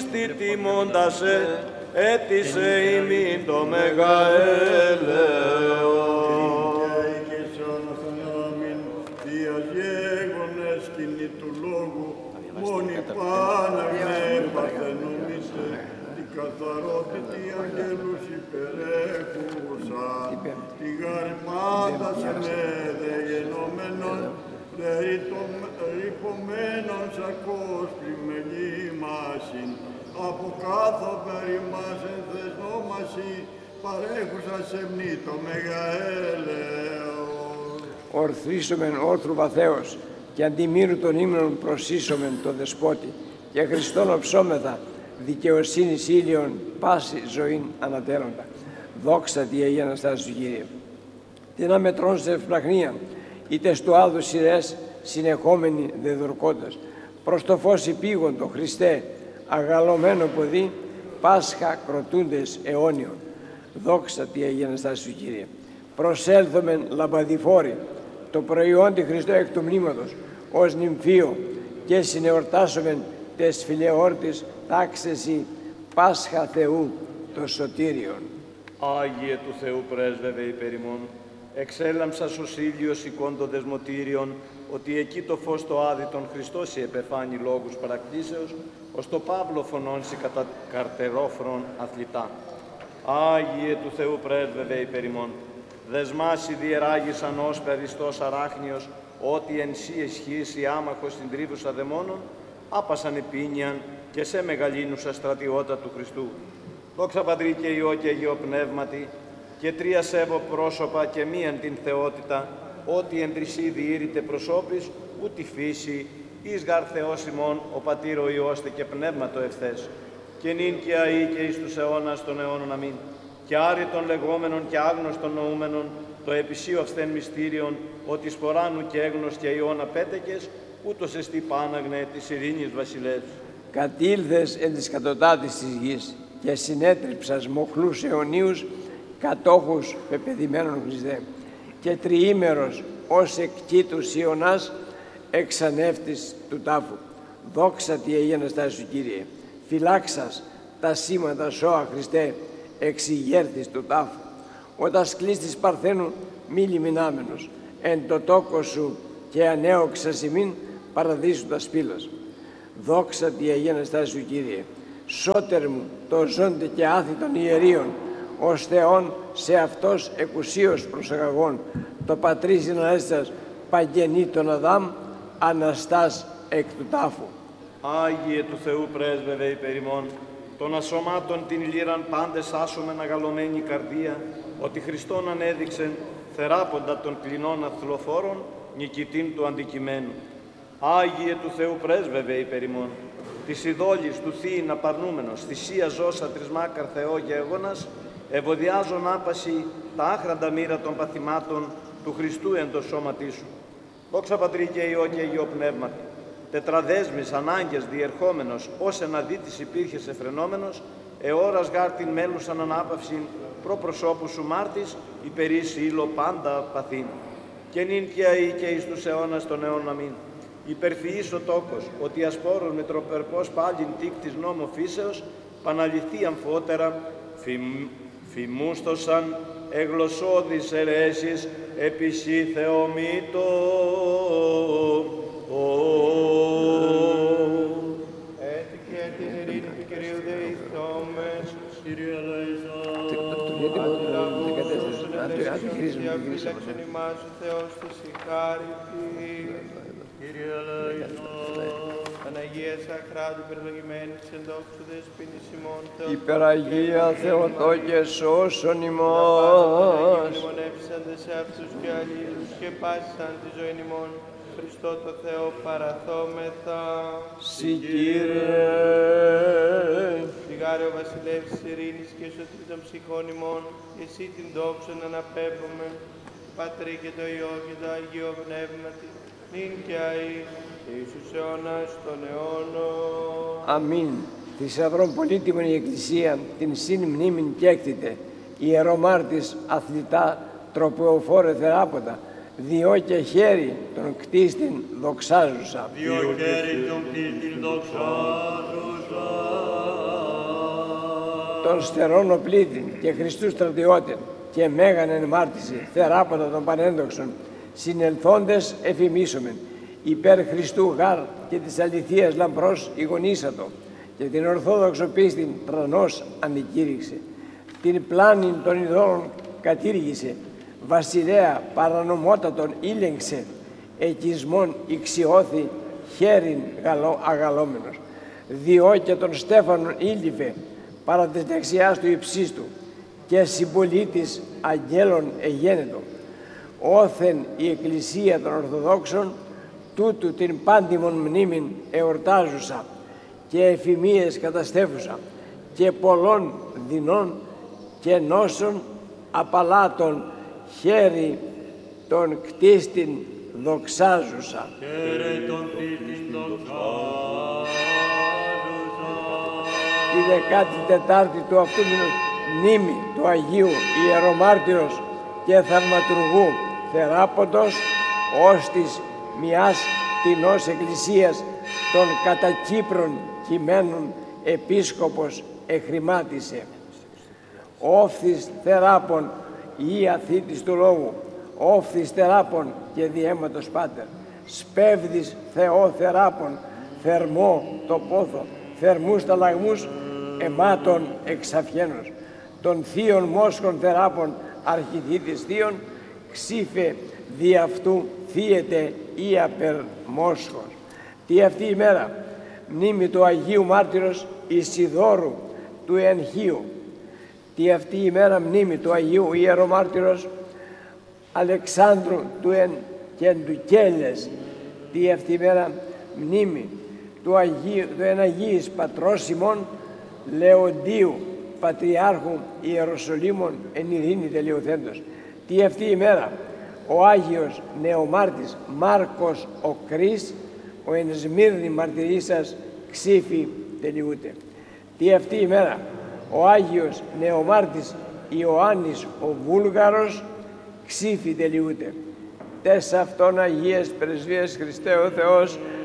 Χριστί τιμώντασε, έτησε ημίν το μεγαέλεον. Μόνοι Πάναγνε παρθενομίστε, την καθαρότητη αγγέλους υπερέχουσα, τη γαρμάδα σε με δεγενόμενον, ρηπομένων σακός πλημελήμασιν, από κάθο περί μας ενθεσνόμασι, παρέχουσα σε μνή το μεγαέλεον. Ορθρίσομεν όρθρου βαθέως, και αντιμήρου των ύμνων προσίσομεν το Δεσπότη, και Χριστόν οψόμεθα, δικαιοσύνης ήλιον, πάση ζωήν ανατέλλοντα. Δόξα τη Αγία Αναστάση σου, Κύριε. Την αμετρών σε ευπλαχνία, είτε στο άδου σειρές, συνεχόμενοι δεδορκώντας. Προς το φως υπήγοντο, Χριστέ, αγαλωμένο ποδί, Πάσχα κροτούντες αιώνιον. Δόξα τη Αγία Αναστάση σου, Κύριε. Προσέλθομεν λαμπαδιφόροι, το προϊόντι Χριστό εκ του μνήματος, ως νυμφίο, και συνεορτάσομεν τες φιλεόρτης τάξεσι Πάσχα Θεού το σωτήριον. Άγιε του Θεού πρέσβευε υπέρ ημών, εξέλαμψας ως ήλιος εικόν των δεσμοτήριων, ότι εκεί το φως το άδειτον Χριστός η επεφάνει λόγους παρακλήσεως, ως το Παύλο φωνώνσει κατά καρτερόφρον αθλητά. Άγιε του Θεού πρέσβευε υπέρ ημών, δεσμάσι διεράγησαν ως περιστός αράχνιος, ότι εν σύ εσχύσει άμαχος στην τρίβουσα δαιμόνων, άπασαν επίνιαν και σε μεγαλύνουσα στρατιώτα του Χριστού. Δόξα Πατρί και Υιό και Αγίο Πνεύματι, και τρία σέβω πρόσωπα και μίαν την θεότητα, ότι εν τρισί διήρητε προσώπης, ούτη φύση, εις γαρ Θεός ημών, ο Πατήρ ο Υιός και Πνεύματο ευθές, και νυν και αεί και εις τους αιώνας των αιώνων αμήν. Και άρρητον λεγόμενων και άγνωστον νοούμενων, το επισίου αυθέν μυστήριον, ότι σποράνου και έγνος και Ιώνα πέτεκες, ούτως εστί Πάναγνε της ειρήνης βασιλεύς. Κατήλθες εν της κατωτάτης της γης, και συνέτριψας μοχλούς αιωνίους, κατόχους πεπαιδημένων Χριστέ, και τριήμερος ως εκτήτους Ιωνάς, εξανεύτης του τάφου. Δόξα τη Αγία Αναστάση σου, Κύριε. Φυλάξας τα σήματα σώα Χριστέ, εξηγέρθης του τάφου. Όταν σκλίστης Παρθένου μη λιμινάμενος, εν το τόκο σου και ανέοξας ημίν παραδείσου τα σπήλας. Δόξα τη Αγία Αναστάση σου, Κύριε. Σώτερ μου το ζώντε και άθητον ιερίων, ως Θεόν σε αυτός εκουσίως προσαγαγών, το πατρίς συνανέστας παγενή τον Αδάμ, Αναστάς εκ του τάφου. Άγιε του Θεού πρέσβευε υπέρ ημών, των ασωμάτων την λύραν πάντες άσομεν αγαλωμένη καρδία, ότι Χριστόν ανέδειξεν θεράποντα των κλινών αθλοφόρων, νικητήν του αντικειμένου. Άγιε του Θεού πρέσβευε υπέρ ημών, της ειδόλης του θείην απαρνούμενος, θυσία ζώσα τρισμάκαρ Θεό γέγονας, ευωδιάζον άπαση τα άχραντα μοίρα των παθημάτων του Χριστού εν το σώματί σου. Δόξα Πατρί και Υιό και Αγίο Πνεύματι, τετραδέσμης ανάγκες διερχόμενος, ως εναδίτης υπήρχες εφρενόμενος, εώρας γάρ την μέλουσαν ανάπαυσιν, προ προσώπου σου μάρτης, υπερής ήλο πάντα παθήν. Και νυν και αεί και εις τους αιώνας των αιώνων αμήν. Υπερφυής ο τόκος, ότι ασπόρων με τροπερπός πάλιν τίκτης νόμο φύσεως, παναληφθεί αμφότερα, φημούστοσαν εγλωσσώδης αιρέσεις, επισή Θεομήτω. Έτσι και την ειρήνη του Κυρίου δεηθόμεν, Κύριε Λαϊζόν, διαφύλαξον ημάς ο Θεός της συγχάρητη. Κύριε Λαϊζόν, Παναγία Σαχράτου περιλογημένης εν δόξου δεσποίνης ημών Θεός. Υπεραγία Θεοτόκε σώσον ημάς. Μνημονεύσαντε σε αυτούς και αλλήλους και πάσαν τη ζωή ημών. Χριστό το Θεό παραθόμεθα. Συ Κύριε. Σιγάρε ο βασιλεύς της ειρήνης και σωτήρ των ψυχών ημών, και εσύ την δόξα να αναπέμπουμε, το Πατρί και το Υιό και το Αγίο Πνεύματι, νυν και αεί και εις τους αιώνας των αιώνων. Αμήν. Θησαυρών πολύτιμον η Εκκλησία την συν μνήμην κέκτητε, ιερομάρτης αθλητά τροπεοφόρε θεράποντα, διό και χέρι τον κτίστην δοξάζουσα. Διό χέρι τον κτίστην δοξάζουσα. των στερών οπλίτην και Χριστού στρατιώτην και μέγαν εν μάρτυση θεράποντα των πανένδοξων, συνελθόντες εφημίσομεν, υπέρ Χριστού γάρ και της αληθείας λαμπρός ηγονίσατο, και την ορθόδοξο πίστην τρανός ανεκήρυξε. Την πλάνην των ειδών κατήργησε, βασιλέα παρανομότατον ήλεγξε, εκισμών ηξιώθη χέριν αγαλόμενος. Διόκια των Στέφανων ήλυφε παρά της δεξιάς του υψίστου και συμπολίτης αγγέλων εγένετο. Όθεν η Εκκλησία των Ορθοδόξων τούτου την πάντιμον μνήμην εορτάζουσα και εφημίες καταστέφουσα και πολλών δεινών και νόσων απαλάτων χέρι των κτίστην δοξάζουσα. Χαίρε τον κτίστην δοξάζουσα. Τη 14η του αυτού μήνους μνήμη του Αγίου Ιερομάρτυρος και Θαυματουργού Θεράποντος ως της μιας τινός εκκλησίας των κατά Κύπρων κειμένων επίσκοπος εχρημάτισε. Όφθης θεράπων ή αθήτης του λόγου, όφθης θεράπων και διαίματος πάτερ, σπέβδης Θεό θεράπων, θερμό το πόθο, θερμούς ταλλαγμούς αιμάτων εξαφιένος, των θείων μόσχων θεράπων αρχιδίτης θείων, ξύφε δι' αυτού θύεται ή απερ μόσχος. Τι αυτή η μέρα μνήμη του Αγίου Μάρτυρος Ισιδώρου του Ενχείου. Τι αυτή η μέρα μνήμη του Αγίου Ιερομάρτυρος Αλεξάνδρου του Κεντουκέλες. Τι αυτή η μέρα μνήμη του Εναγίης Πατρός ημών Λεοντίου Πατριάρχου Ιεροσολύμων εν ειρήνη τελειωθέντος. Τι αυτή η μέρα ο Άγιος Νεομάρτης Μάρκος ο Κρίς, ο εν Σμύρνη μαρτυρήσας ξύφη τελειούται. Τι αυτή η μέρα ο Άγιος Νεομάρτης Ιωάννης ο Βούλγαρος ξύφη τελειούται. Τες αυτών Αγίες Πρεσβείες Χριστέ ο Θεός